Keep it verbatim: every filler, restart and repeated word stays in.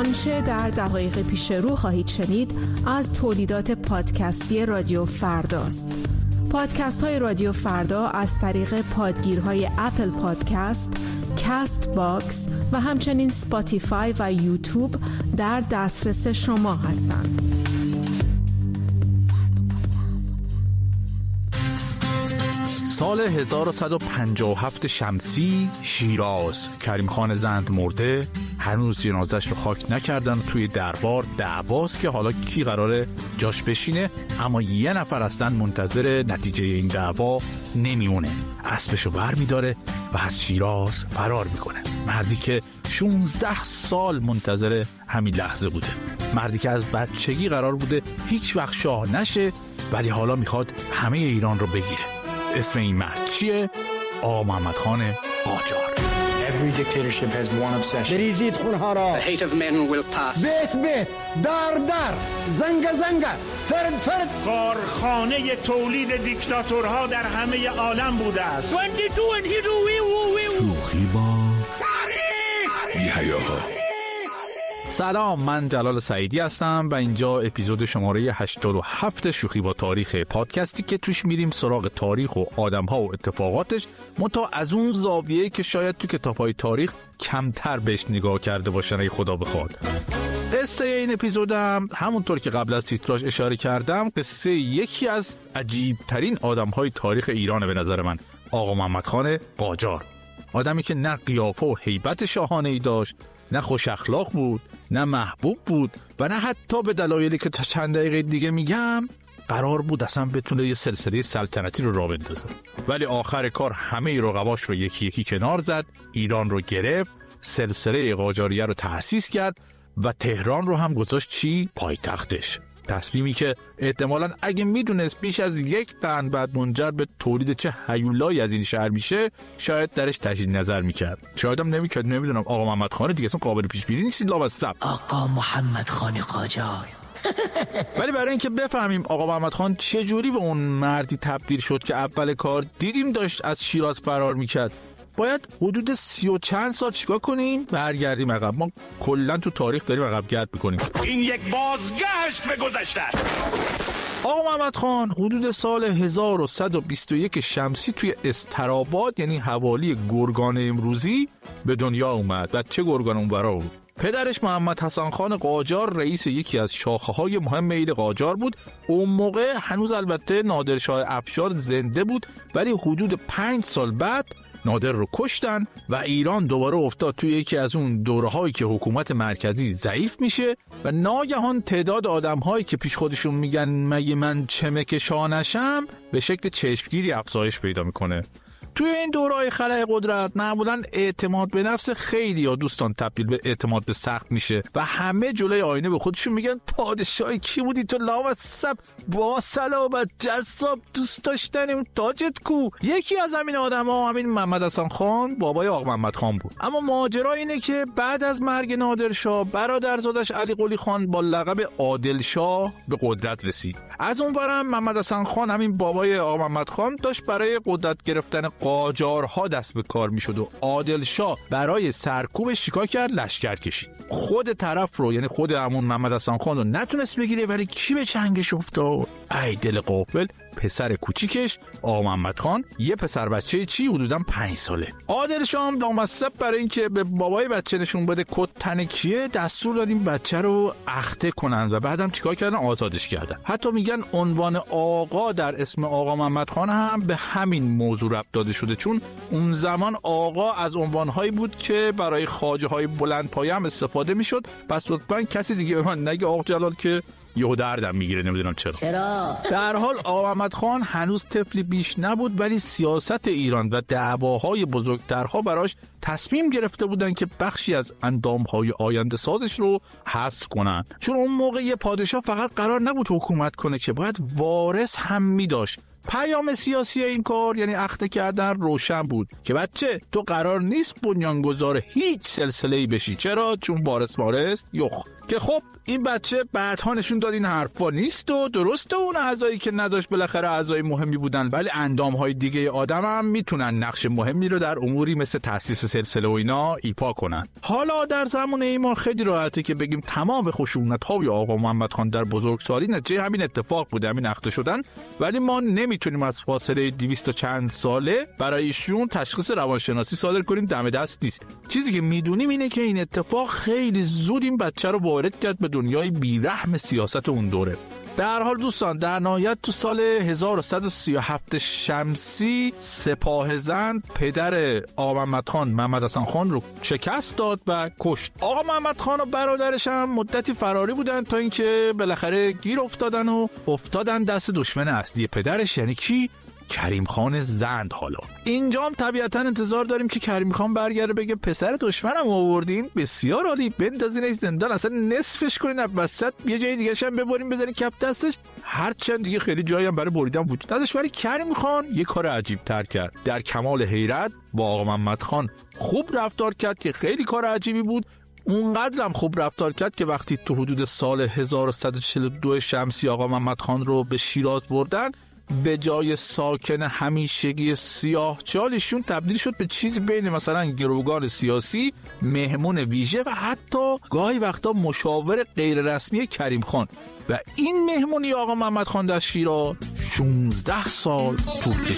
آنچه در دقایق پیش رو خواهید شنید از تولیدات پادکستی رادیو فرداست. پادکست های رادیو فردا از طریق پادگیرهای اپل پادکست، کست باکس و همچنین سپاتیفای و یوتیوب در دسترس شما هستند. سال هزار و صد و پنجاه و هفت شمسی، شیراز. کریم خان زند مرده، هنوز جنازش رو خاک نکردن. توی دربار دعواست که حالا کی قراره جاش بشینه، اما یه نفر اصلا منتظر نتیجه این دعوا نمیمونه. اسبشو بر میداره و از شیراز فرار میکنه. مردی که شانزده سال منتظر همین لحظه بوده، مردی که از بچگی قرار بوده هیچ وقت شاه نشه، ولی حالا میخواد همه ایران رو بگیره. اسم این مرد چیه؟ آقا محمد خان قاجار. Every dictatorship has one obsession. بریزید خونها را. The hate of men will pass. بیت بیت، در در، زنگ زنگ، فرد فرد. کارخانه تولید دیکتاتورها در همه عالم بوده است. شوخی با تاریخ. بی‌حیاها. سلام، من جلال سعیدی هستم و اینجا اپیزود شماره هشتاد و هفت شوخی با تاریخ، پادکستی که توش میریم سراغ تاریخ و آدم‌ها و اتفاقاتش، منتها از اون زاویه‌ای که شاید تو کتاب‌های تاریخ کمتر بهش نگاه کرده باشن ای خدا بخواد. قصه این اپیزودم همونطور که قبل از تیتراژ اشاره کردم، قصه یکی از عجیب‌ترین آدم‌های تاریخ ایرانه به نظر من، آقا محمد خان قاجار. آدمی که نه قیافه و هیبت شاهانه‌ای داشت، نه خوش اخلاق بود، نه محبوب بود و نه حتی به دلایلی که تا چند دقیقه دیگه میگم قرار بود اصلا بتونه یه سلسله سلطنتی رو راه بندازه. ولی آخر کار همه رقباش رو یکی یکی کنار زد، ایران رو گرفت، سلسله قاجاریه رو تأسیس کرد و تهران رو هم گذاشت چی؟ پایتختش. تصمیمی که احتمالاً اگه میدونست بیش از یک قرن بعد منجر به تولید چه هیولایی از این شهر میشه، شاید درش تجدید نظر میکرد. شاید هم نمیکرد. نمیدونم. آقا محمد خان دیگه اصلا قابل پیش بینی نیست. لامصب آقا محمد خان قاجار. ولی برای اینکه بفهمیم آقا محمد خان چه جوری به اون مردی تبدیل شد که اول کار دیدیم داشت از شیراز فرار میکرد، باید حدود سی و چند سال چیکار کنیم؟ برگردیم عقب. ما کلا تو تاریخ داریم عقب گرد میکنیم. این یک بازگشت به گذشته. آقا محمد خان حدود سال هزار و صد و بیست و یک شمسی توی استراباد، یعنی حوالی گرگان امروزی، به دنیا اومد. بچه گرگان اونورا بود. پدرش محمد حسن خان قاجار رئیس یکی از شاخه‌های مهم ایل قاجار بود. اون موقع هنوز البته نادرشاه افشار زنده بود، ولی حدود پنج سال بعد نادر رو کشتن و ایران دوباره افتاد توی یکی از اون دوره‌هایی که حکومت مرکزی ضعیف میشه و ناگهان تعداد آدم‌هایی که پیش خودشون میگن مگه من چمک شاه نشم به شکل چشمگیری افزایش پیدا میکنه. توی این دوره‌های خلأ قدرت معمولاً اعتماد به نفس خیلی یا دوستان تبدیل به اعتماد به سخت میشه و همه جلوی آینه به خودشون میگن پادشاهی کی بودی تو لامصب، با سلامت، جذاب، دوست داشتنیم، تاجت کو. یکی از همین آدم‌ها همین محمد حسن خان، بابای آقا محمد خان بود. اما ماجرا اینه که بعد از مرگ نادرشاه، برادرزادش علی قلی خان با لقب عادلشاه به قدرت رسید. از اونورم محمد حسن خان، همین بابای آقا محمد خان، داشت برای قدرت گرفتن قاجارها دست به کار میشد و عادل شاه برای سرکوبش چیکار کرد؟ لشکر کشید. خود طرف رو، یعنی خود همون محمد حسن خان رو نتونست بگیره، ولی کی به چنگش افتاد؟ ای دل غافل، پسر کوچیکش آقا محمد خان، یه پسر بچه چی حدوداً پنج ساله. عادل شاه هم لامصب برای اینکه به بابای بچه نشون بده کد تن کیه، دستور داد این بچه رو اخته کنن و بعدم چیکار کردن؟ آزادش کردن. حتی میگن عنوان آقا در اسم آقا محمد خان هم به همین موضوع ربط داده شده، چون اون زمان آقا از عنوانهایی بود که برای خواجه های بلند پایه هم استفاده میشد. پس لطفاً کسی دیگه به من نگه آقا جلال که یهو دردم میگیره، نمیدونم چرا. چرا؟ در حال آقا محمد خان هنوز طفلی بیش نبود، ولی سیاست ایران و دعواهای بزرگترها براش تصمیم گرفته بودن که بخشی از اندامهای آینده سازش رو حذف کنن. چون اون موقع یه پادشاه فقط قرار نبود حکومت کنه که باید وارث هم می داشت پیام سیاسی این کار یعنی اخته کردن روشن بود که بچه تو قرار نیست بنیانگذار هیچ سلسله‌ای بشی. چرا؟ چون وارث وارث یخ. که خب این بچه بعدها نشون داد این حرفا نیست و درسته اون اعضایی که نداشت بالاخره اعضای مهمی بودن، ولی اندامهای دیگه آدم هم میتونن نقش مهمی رو در اموری مثل تأسیس سلسله و اینا ایفا کنن. حالا در زمان ایمان خیلی راحته که بگیم تمام خشونت‌های آقا محمد خان در بزرگسالی نتیجه همین اتفاق بوده، همین اخته شدن، ولی ما نمیتونیم از فاصله دویست و چند ساله برای ایشون تشخیص روانشناسی صادر کنیم، دم دست نیست. چیزی که میدونیم اینه که این اتفاق خیلی زود این بچه رو وارد کرد به دنیای بیرحم سیاست اون دوره. به هر حال دوستان، در نهایت تو سال هزار و صد و سی و هفت شمسی سپاهزند پدر آقا محمد خان، محمد حسن خان رو شکست داد و کشت. آقا محمد خان و برادرش هم مدتی فراری بودن تا اینکه بالاخره گیر افتادن و افتادن دست دشمن اصلی پدرش، یعنی کی؟ کریم خان زند. حالا اینجا هم طبیعتا انتظار داریم که کریم خان برگرده بگه پسر دشمنم آوردین، بسیار عالی، بندازینش زندان، اصلا نصفش کنین، وسط یه جای دیگه هم ببرین بزنین کف دستش، هر چند دیگه خیلی جایی هم برای بریدن وجود نداشت. ولی کریم خان یه کار عجیب تر کرد، در کمال حیرت با آقا محمد خان خوب رفتار کرد که خیلی کار عجیبی بود. اونقدر هم خوب رفتار کرد که وقتی تو حدود سال هزار و صد و چهل و دو شمسی آقا محمد خان رو به شیراز بردن، به جای ساکن همیشگی سیاه چالشون تبدیل شد به چیزی بین مثلا گروگان سیاسی، مهمون ویژه و حتی گاهی وقتا مشاور غیر رسمی کریم خان. و این مهمونی آقا محمد خان در شیراز شانزده سال طول کشید.